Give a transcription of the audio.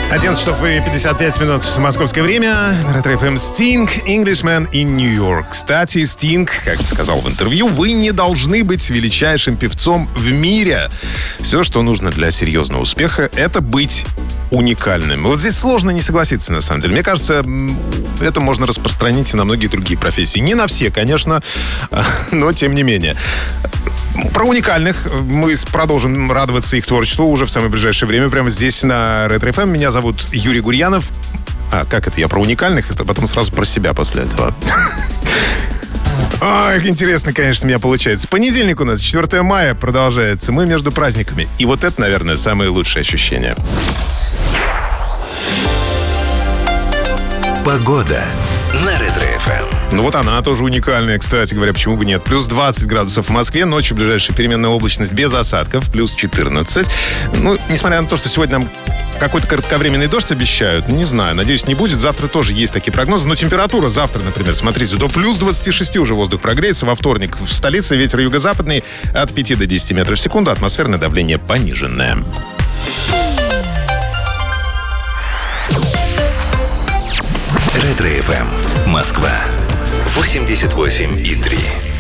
11 часов и 55 минут московское время. Ретро-ФМ Sting, Englishman in New York. Кстати, Sting, как сказал в интервью, вы не должны быть величайшим певцом в мире. Все, что нужно для серьезного успеха, это быть уникальным. Вот здесь сложно не согласиться, на самом деле. Мне кажется, это можно распространить и на многие другие профессии. Не на все, конечно, но тем не менее. Про уникальных мы продолжим радоваться их творчеству уже в самое ближайшее время, прямо здесь, на Ретро-ФМ. Меня зовут Юрий Гурьянов. Как это? Я про уникальных, а потом сразу про себя после этого. Как интересно, конечно, у меня получается. Понедельник у нас, 4 мая продолжается. Мы между праздниками. И вот это, наверное, самые лучшие ощущения. Погода на Ретро-ФМ. Ну вот она тоже уникальная, кстати говоря, почему бы нет. Плюс 20 градусов в Москве, ночью ближайшая переменная облачность без осадков, плюс 14. Ну, несмотря на то, что сегодня нам какой-то кратковременный дождь обещают, не знаю, надеюсь, не будет. Завтра тоже есть такие прогнозы, но температура завтра, например, смотрите, до плюс 26 уже воздух прогреется. Во вторник в столице ветер юго-западный от 5 до 10 метров в секунду, атмосферное давление пониженное. Ретро-ФМ. Москва. 88,3.